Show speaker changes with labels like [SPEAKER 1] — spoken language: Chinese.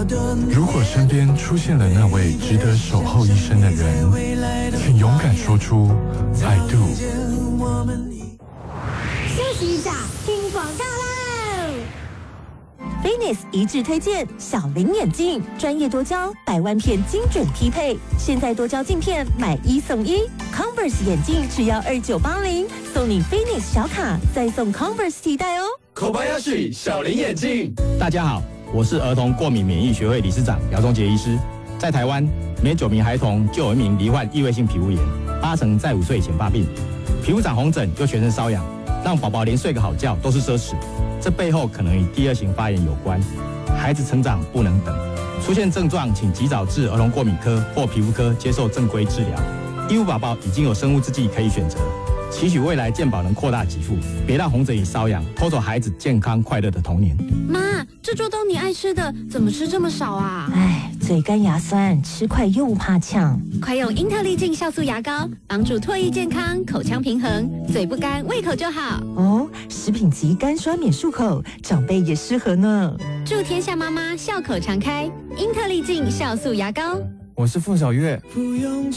[SPEAKER 1] 如果身边出现了那位值得守候一生的人，请勇敢说出 I do。
[SPEAKER 2] 休息一下，听广告喽。Venus 一致推荐小林眼镜，专业多焦，100万片精准匹配。现在多焦镜片买1送1 ，Converse 眼镜只要2980，送你 Venus 小卡，再送 Converse 提袋哦。
[SPEAKER 3] Kobayashi 小林眼镜，
[SPEAKER 4] 大家好，我是儿童过敏免疫学会理事长姚宗杰医师。在台湾，每9名孩童就有1名罹患异位性皮肤炎，8成在5岁以前发病。皮肤长红疹又全身瘙痒，让宝宝连睡个好觉都是奢侈。这背后可能与第2型发炎有关。孩子成长不能等，出现症状请及早至儿童过敏科或皮肤科接受正规治疗。义务宝宝已经有生物制剂可以选择，期许未来健保能扩大给付，别让红疹与瘙痒偷走孩子健康快乐的童年。
[SPEAKER 5] 妈，这桌都你爱吃的，怎么吃这么少啊？
[SPEAKER 2] 哎，嘴干牙酸，吃快又怕呛。
[SPEAKER 5] 快用英特利净酵素牙膏，帮助唾液健康，口腔平衡，嘴不干，胃口就好。
[SPEAKER 2] 哦，食品级干刷免漱口，长辈也适合呢。
[SPEAKER 5] 祝天下妈妈笑口常开，英特利净酵素牙膏。
[SPEAKER 3] 我是傅小月。